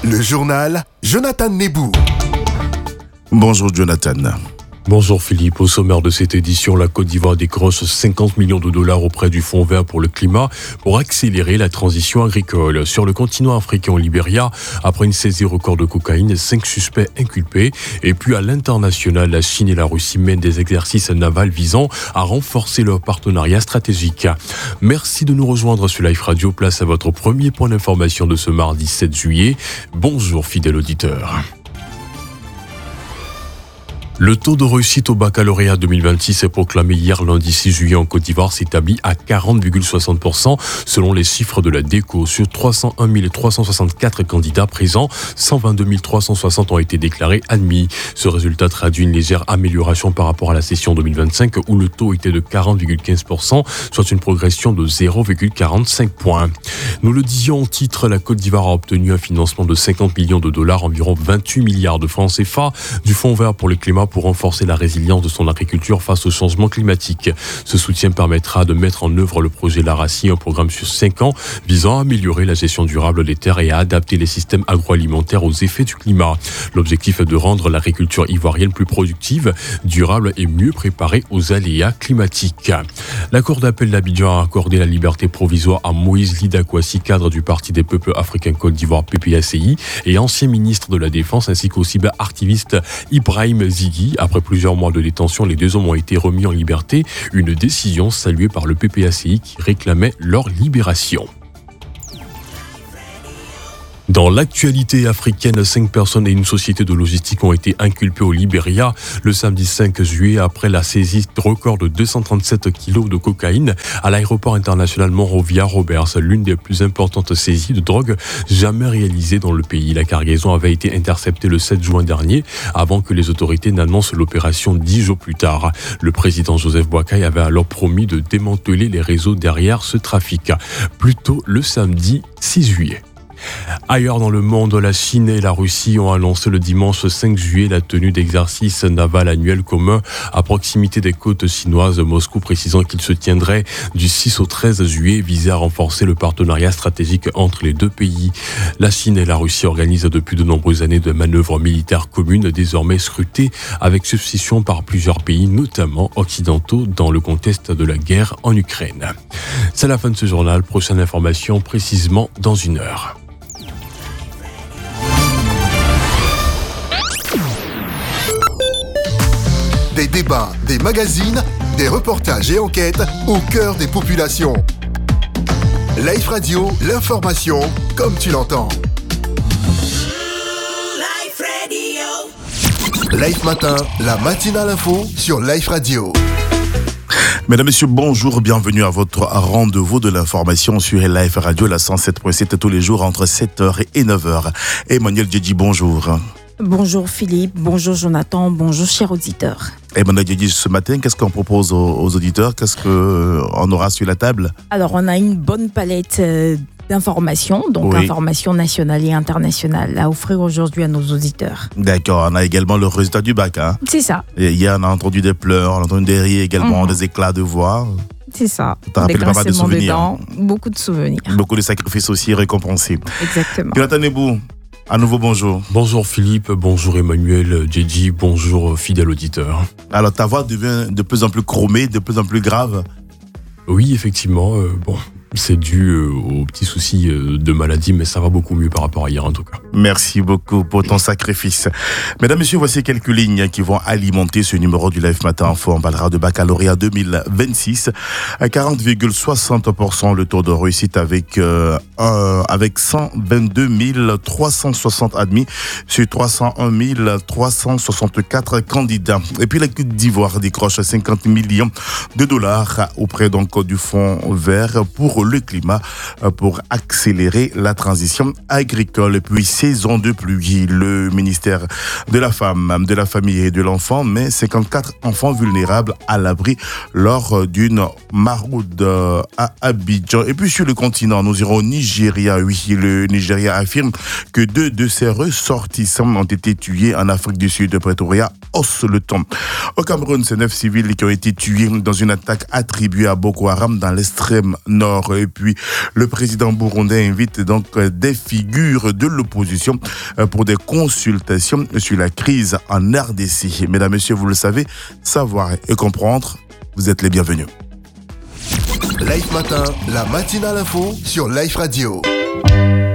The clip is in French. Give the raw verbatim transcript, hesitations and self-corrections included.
Le journal Jonathan Nebou. Bonjour Jonathan. Bonjour Philippe, au sommaire de cette édition, la Côte d'Ivoire décroche cinquante millions de dollars auprès du Fonds vert pour le climat pour accélérer la transition agricole. Sur le continent africain au Libéria, après une saisie record de cocaïne, cinq suspects inculpés. Et puis à l'international, la Chine et la Russie mènent des exercices navals visant à renforcer leur partenariat stratégique. Merci de nous rejoindre sur Life Radio, place à votre premier point d'information de ce mardi sept juillet. Bonjour fidèles auditeurs. Le taux de réussite au baccalauréat deux mille vingt-six est proclamé hier lundi six juillet en Côte d'Ivoire s'établit à quarante virgule soixante pour cent selon les chiffres de la DECO. Sur trois cent un mille trois cent soixante-quatre candidats présents, cent vingt-deux mille trois cent soixante ont été déclarés admis. Ce résultat traduit une légère amélioration par rapport à la session deux mille vingt-cinq où le taux était de quarante virgule quinze pour cent, soit une progression de zéro virgule quarante-cinq points. Nous le disions en titre, la Côte d'Ivoire a obtenu un financement de cinquante millions de dollars, environ vingt-huit milliards de francs C F A, du Fonds vert pour le climat pour renforcer la résilience de son agriculture face au changement climatique. Ce soutien permettra de mettre en œuvre le projet Larassi, un programme sur cinq ans visant à améliorer la gestion durable des terres et à adapter les systèmes agroalimentaires aux effets du climat. L'objectif est de rendre l'agriculture ivoirienne plus productive, durable et mieux préparée aux aléas climatiques. La Cour d'appel d'Abidjan a accordé la liberté provisoire à Moïse Lidakwasi, cadre du Parti des peuples africains Côte d'Ivoire P P A C I et ancien ministre de la Défense, ainsi qu'au cyberactiviste Ibrahim Zighi. Après plusieurs mois de détention, les deux hommes ont été remis en liberté, une décision saluée par le P P A C I qui réclamait leur libération. Dans l'actualité africaine, cinq personnes et une société de logistique ont été inculpées au Libéria le samedi cinq juillet après la saisie record de deux cent trente-sept kilos de cocaïne à l'aéroport international Monrovia Roberts, l'une des plus importantes saisies de drogue jamais réalisées dans le pays. La cargaison avait été interceptée le sept juin dernier avant que les autorités n'annoncent l'opération dix jours plus tard. Le président Joseph Boakai avait alors promis de démanteler les réseaux derrière ce trafic. Plus tôt le samedi six juillet. Ailleurs dans le monde, la Chine et la Russie ont annoncé le dimanche cinq juillet la tenue d'exercices navals annuels communs à proximité des côtes chinoises. Moscou précisant qu'il se tiendrait du six au treize juillet, visé à renforcer le partenariat stratégique entre les deux pays. La Chine et la Russie organisent depuis de nombreuses années de manœuvres militaires communes, désormais scrutées avec suspicion par plusieurs pays, notamment occidentaux, dans le contexte de la guerre en Ukraine. C'est la fin de ce journal. Prochaine information précisément dans une heure. Des débats, des magazines, des reportages et enquêtes au cœur des populations. Life Radio, l'information comme tu l'entends. Life Radio. Life Matin, la matinale info sur Life Radio. Mesdames, Messieurs, bonjour, bienvenue à votre rendez-vous de l'information sur Life Radio, la cent sept point sept tous les jours entre sept heures et neuf heures. Emmanuel Djedji, bonjour. Bonjour Philippe, bonjour Jonathan, bonjour chers auditeurs. Emmanuel Djedji, ce matin, qu'est-ce qu'on propose aux, aux auditeurs? Qu'est-ce qu'on aura sur la table? Alors, on a une bonne palette euh, d'informations, donc oui. informations nationales et internationales à offrir aujourd'hui à nos auditeurs. D'accord, on a également le résultat du bac. Hein. C'est ça. Et hier, on a entendu des pleurs, on a entendu des rires également, mmh. des éclats de voix. C'est ça. Ça rappelle pas mal de souvenirs. Dedans, beaucoup de souvenirs. Beaucoup de sacrifices aussi récompensés. Exactement. Jonathan Nebou, à nouveau bonjour. Bonjour Philippe, bonjour Emmanuel Djedji, bonjour fidèle auditeur. Alors ta voix devient de plus en plus chromée, de plus en plus grave. Oui, effectivement, euh, bon, c'est dû euh, aux petits soucis euh, de maladie, mais ça va beaucoup mieux par rapport à hier en tout cas. Merci beaucoup pour ton sacrifice. Mesdames, Messieurs, voici quelques lignes qui vont alimenter ce numéro du Life Matin Info. On parlera de baccalauréat deux mille vingt-six. À quarante virgule soixante pour cent le taux de réussite avec, euh, un, avec cent vingt-deux mille trois cent soixante admis sur trois cent un mille trois cent soixante-quatre candidats. Et puis la Côte d'Ivoire décroche cinquante millions de dollars auprès donc du Fonds vert pour le climat pour accélérer la transition agricole. Et puis saison de pluie, le ministère de la Femme, de la Famille et de l'Enfant met cinquante-quatre enfants vulnérables à l'abri lors d'une maraude à Abidjan. Et puis sur le continent, nous irons au Nigeria. Oui, le Nigeria affirme que deux de ses ressortissants ont été tués en Afrique du Sud, Pretoria, Os-le-Temps. Au Cameroun, c'est neuf civils qui ont été tués dans une attaque attribuée à Boko Haram dans l'extrême nord encore. Et puis, le président burundais invite donc des figures de l'opposition pour des consultations sur la crise en R D C. Mesdames, Messieurs, vous le savez, savoir et comprendre, vous êtes les bienvenus. Life Matin, la matinale info sur Life Radio.